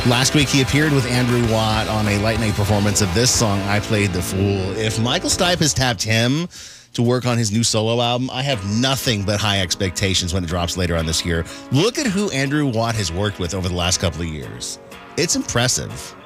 Last week, he appeared with Andrew Watt on a late night performance of this song, I Played the Fool. If Michael Stipe has tapped him to work on his new solo album, I have nothing but high expectations when it drops later on this year. Look at who Andrew Watt has worked with over the last couple of years. It's impressive.